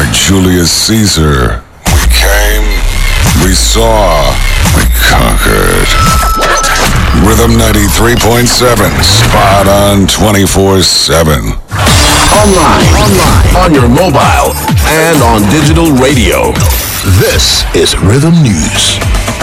Julius Caesar. We came, we saw, we conquered. Rhythm 93.7, spot on 24/7. Online, on your mobile, and on digital radio. This is Rhythm News.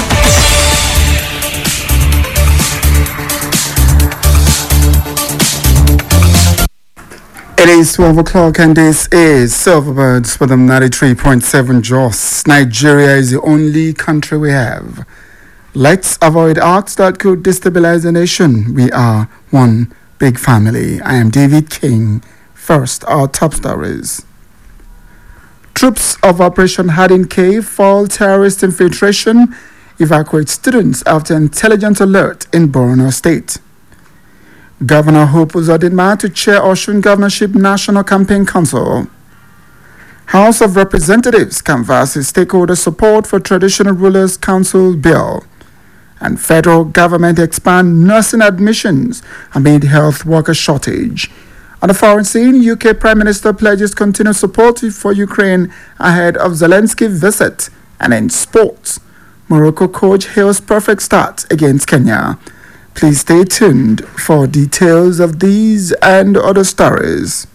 It is 12 o'clock and this is Silverbirds for the 93.7 Jos. Nigeria is the only country we have. Let's avoid acts that could destabilize the nation. We are one big family. I am David King. First, our top stories. Troops of Operation Hardin K foil terrorist infiltration, evacuate students after intelligence alert in Borno State. Governor Hope Uzodinma to chair Osun Governorship National Campaign Council. House of Representatives canvasses stakeholder support for Traditional Rulers Council bill. And federal government expand nursing admissions amid health worker shortage. On the foreign scene, UK Prime Minister pledges continued support for Ukraine ahead of Zelensky visit. And in sports, Morocco coach hails perfect start against Kenya. Please stay tuned for details of these and other stories.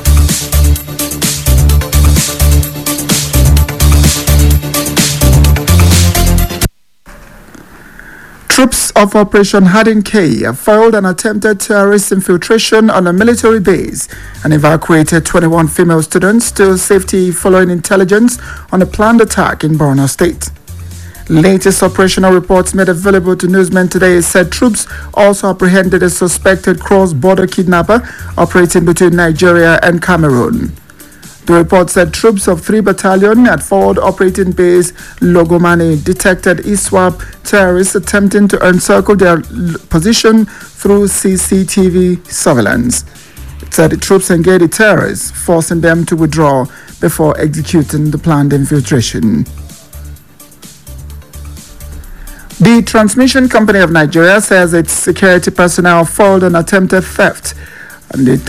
Troops of Operation Hardin K have foiled an attempted terrorist infiltration on a military base and evacuated 21 female students to safety following intelligence on a planned attack in Borno State. Latest operational reports made available to newsmen today said troops also apprehended a suspected cross-border kidnapper operating between Nigeria and Cameroon. The report said troops of 3 battalion at forward operating base Logomani detected ISWAP terrorists attempting to encircle their position through CCTV surveillance. It said the troops engaged the terrorists, forcing them to withdraw before executing the planned infiltration. The Transmission Company of Nigeria says its security personnel foiled an attempted theft on the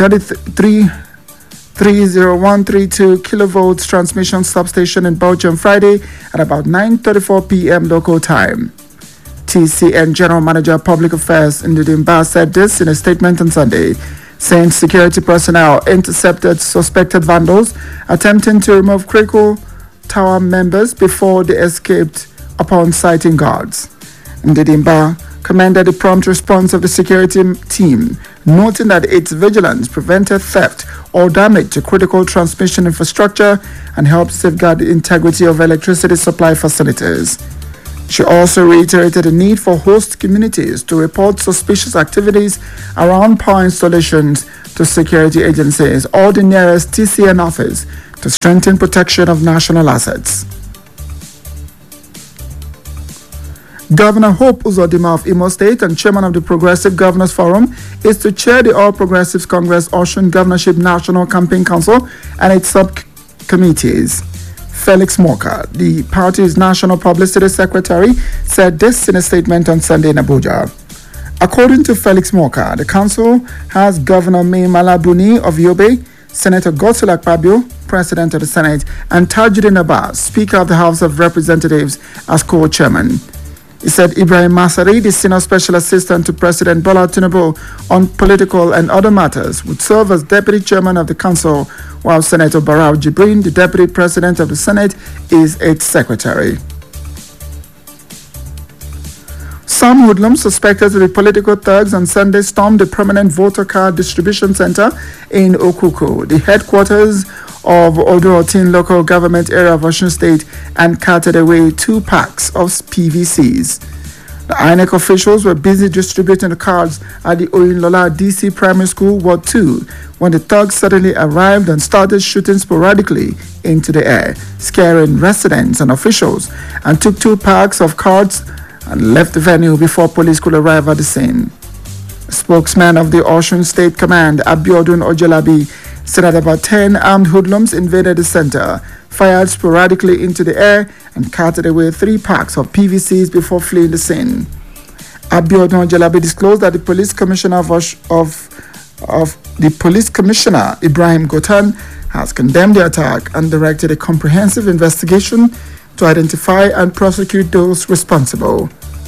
30132 kilovolts transmission substation in Belgium Friday at about 9:34 p.m. local time. TCN General Manager Public Affairs Ndudimba said this in a statement on Sunday, saying security personnel intercepted suspected vandals attempting to remove critical tower members before they escaped upon sighting guards. Ndudimba commended the prompt response of the security team, noting that its vigilance prevented theft or damage to critical transmission infrastructure and helped safeguard the integrity of electricity supply facilities. She also reiterated the need for host communities to report suspicious activities around power installations to security agencies or the nearest TCN office to strengthen protection of national assets. Governor Hope Uzodinma of Imo State and chairman of the Progressive Governors Forum is to chair the All Progressives Congress Osun Governorship National Campaign Council and its subcommittees. Felix Moka, the party's national publicity secretary, said this in a statement on Sunday in Abuja. According to Felix Moka, the council has Governor Mai Mala Buni of Yobe, Senator Godswill Akpabio, President of the Senate, and Tajuddin Abbas, Speaker of the House of Representatives, as co-chairman. He said Ibrahim Masari, the Senior Special Assistant to President Bola Tinubu on political and other matters, would serve as Deputy Chairman of the Council, while Senator Barau Jibrin, the Deputy President of the Senate, is its Secretary. Some hoodlums suspected to be political thugs on Sunday stormed the permanent voter card distribution center in Okuko, the headquarters of Odo-Otin local government area of Osun State, and carted away 2 packs of PVCs. The INEC officials were busy distributing the cards at the Oyinlola DC Primary School, Ward 2, when the thugs suddenly arrived and started shooting sporadically into the air, scaring residents and officials, and took 2 packs of cards and left the venue before police could arrive at the scene. A spokesman of the Osun State Command, Abiodun Ojelabi, said that about 10 armed hoodlums invaded the center, fired sporadically into the air, and carted away 3 packs of PVCs before fleeing the scene. Abiodun Ojelabi disclosed that the police commissioner Ibrahim Gotan has condemned the attack and directed a comprehensive investigation to identify and prosecute those responsible.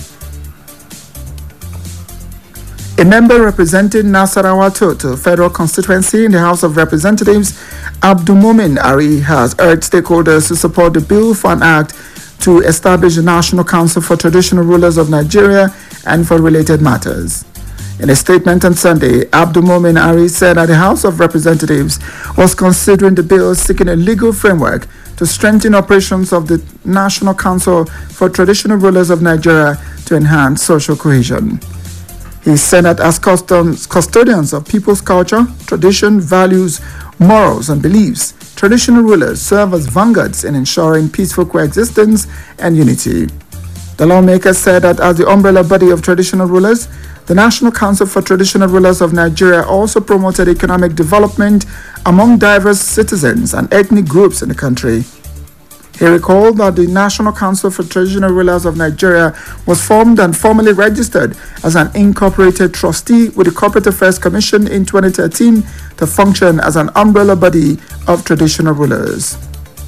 A member representing Nasarawa Toto Federal Constituency in the House of Representatives, Abdulmumin Ari, has urged stakeholders to support the bill for an act to establish the National Council for Traditional Rulers of Nigeria and for related matters. In a statement on Sunday, Abdulmumin Ari said that the House of Representatives was considering the bill seeking a legal framework to strengthen operations of the National Council for Traditional Rulers of Nigeria to enhance social cohesion. He said that as custodians of people's culture, tradition, values, morals, and beliefs, traditional rulers serve as vanguards in ensuring peaceful coexistence and unity. The lawmaker said that as the umbrella body of traditional rulers, the National Council for Traditional Rulers of Nigeria also promoted economic development among diverse citizens and ethnic groups in the country. He recalled that the National Council for Traditional Rulers of Nigeria was formed and formally registered as an incorporated trustee with the Corporate Affairs Commission in 2013 to function as an umbrella body of traditional rulers.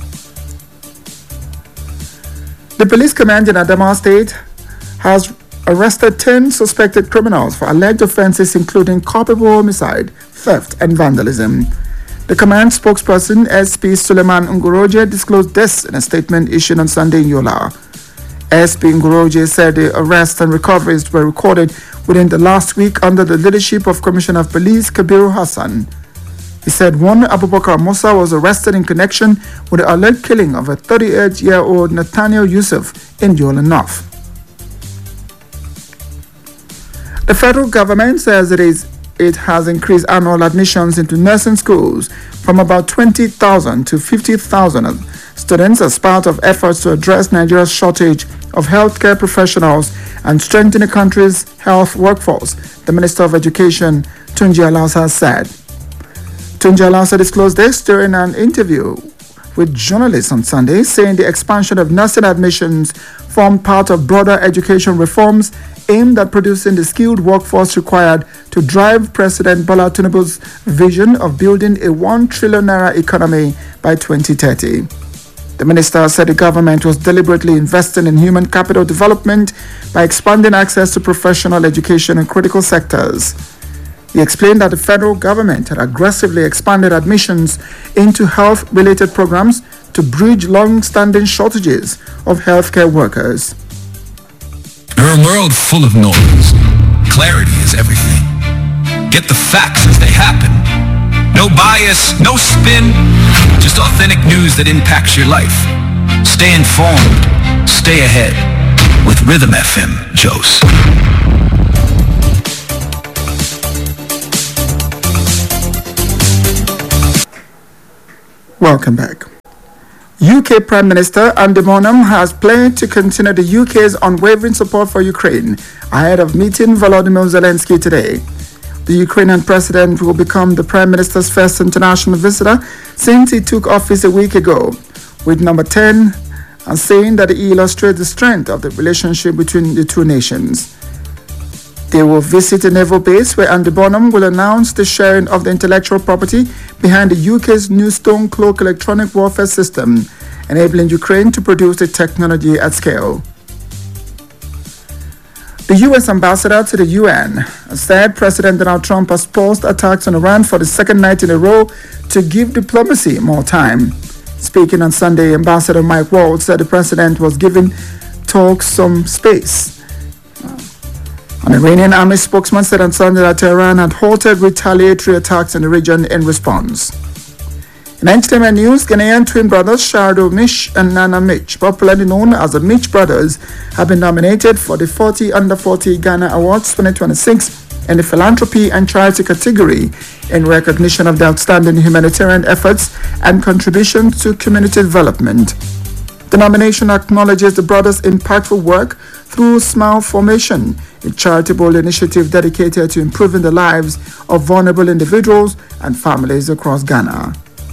The police command in Adamawa State has arrested 10 suspected criminals for alleged offenses including culpable homicide, theft, and vandalism. The command spokesperson, SP Suleiman Ngoroje, disclosed this in a statement issued on Sunday in Yola. SP Ngoroje said the arrests and recoveries were recorded within the last week under the leadership of Commissioner of Police Kabiru Hassan. He said one Abubakar Musa was arrested in connection with the alleged killing of a 38-year-old Nathaniel Yusuf in Yola North. The federal government says it has increased annual admissions into nursing schools from about 20,000 to 50,000 students as part of efforts to address Nigeria's shortage of healthcare professionals and strengthen the country's health workforce, the Minister of Education, Tunji Alausa, said. Tunji Alausa disclosed this during an interview with journalists on Sunday, saying the expansion of nursing admissions formed part of broader education reforms aimed at producing the skilled workforce required to drive President Bola Tinubu's vision of building a 1 trillion naira economy by 2030. The minister said the government was deliberately investing in human capital development by expanding access to professional education in critical sectors. He explained that the federal government had aggressively expanded admissions into health-related programs to bridge long-standing shortages of healthcare workers. We're a world full of noise. Clarity is everything. Get the facts as they happen. No bias, no spin, just authentic news that impacts your life. Stay informed, stay ahead with Rhythm FM, Jos. Welcome back. UK Prime Minister Andy Bonham has pledged to continue the UK's unwavering support for Ukraine ahead of meeting Volodymyr Zelensky today. The Ukrainian president will become the Prime Minister's first international visitor since he took office a week ago, with number 10 and saying that he illustrates the strength of the relationship between the two nations. They will visit a naval base where Andy Bonham will announce the sharing of the intellectual property behind the UK's new Stone Cloak electronic warfare system, enabling Ukraine to produce the technology at scale. The US ambassador to the UN said President Donald Trump has paused attacks on Iran for the second night in a row to give diplomacy more time. Speaking on Sunday, Ambassador Mike Waltz said the president was giving talks some space. An Iranian army spokesman said on Sunday that Tehran had halted retaliatory attacks in the region in response. In entertainment news, Ghanaian twin brothers Shardo Mish and Nana Mitch, popularly known as the Mitch Brothers, have been nominated for the 40 Under 40 Ghana Awards 2026 in the Philanthropy and Charity category in recognition of their outstanding humanitarian efforts and contributions to community development. The nomination acknowledges the brothers' impactful work through Smile Formation, a charitable initiative dedicated to improving the lives of vulnerable individuals and families across Ghana.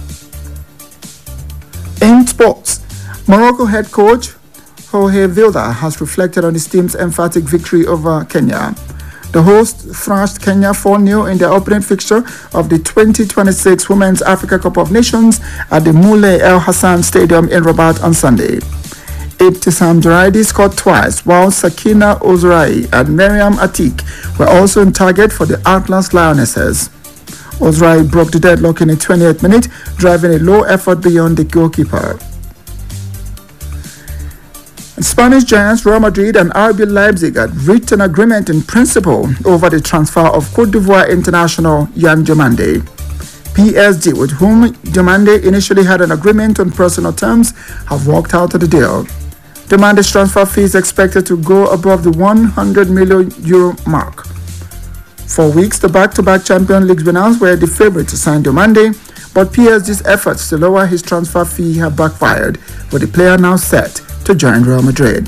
In sports, Morocco head coach Jorge Vilda has reflected on his team's emphatic victory over Kenya. The hosts thrashed Kenya 4-0 in their opening fixture of the 2026 Women's Africa Cup of Nations at the Moulay El Hassan Stadium in Rabat on Sunday. Ibtisam Jaraidi scored twice, while Sakina Ozrai and Miriam Atik were also in target for the Atlas Lionesses. Ozrai broke the deadlock in the 28th minute, driving a low effort beyond the goalkeeper. Spanish giants Real Madrid and RB Leipzig had reached an agreement in principle over the transfer of Cote d'Ivoire international Yan Diomande. PSG, with whom Diomande initially had an agreement on personal terms, have walked out of the deal. Diomande's transfer fee is expected to go above the €100 million mark. For weeks, the back-to-back Champions League winners were the favourite to sign Diomande, but PSG's efforts to lower his transfer fee have backfired, with the player now set to join Real Madrid.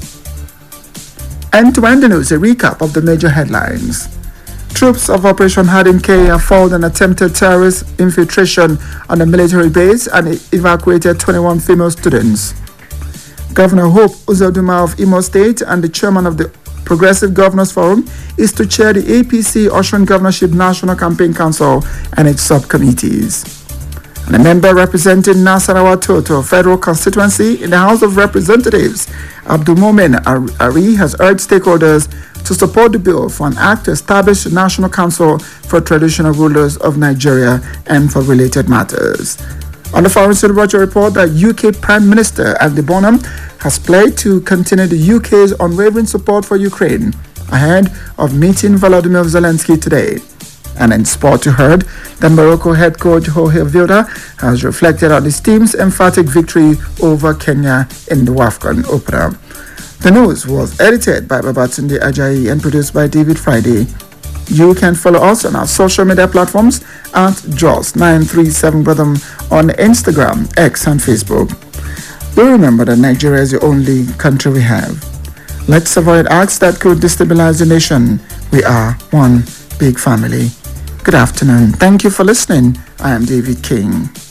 And to end the news, a recap of the major headlines. Troops of Operation Hardin K have foiled an attempted terrorist infiltration on a military base and evacuated 21 female students. Governor Hope Uzodinma of Imo State and the chairman of the Progressive Governors Forum is to chair the APC Osun Governorship National Campaign Council and its subcommittees. And a member representing Nasarawa Toto Federal Constituency in the House of Representatives, Abdulmomen Ari, has urged stakeholders to support the bill for an act to establish a National Council for Traditional Rulers of Nigeria and for related matters. On the Foreign Celebratory report that UK Prime Minister Andy Bonham has pledged to continue the UK's unwavering support for Ukraine ahead of meeting Volodymyr Zelensky today. And in sport, you heard that Morocco head coach Jorge Vilda has reflected on his team's emphatic victory over Kenya in the WAFCON opener. The news was edited by Babatunde Ajayi and produced by David Friday. You can follow us on our social media platforms at JOS937Rhythm on Instagram, X, and Facebook. Do remember that Nigeria is the only country we have. Let's avoid acts that could destabilize the nation. We are one big family. Good afternoon. Thank you for listening. I am David King.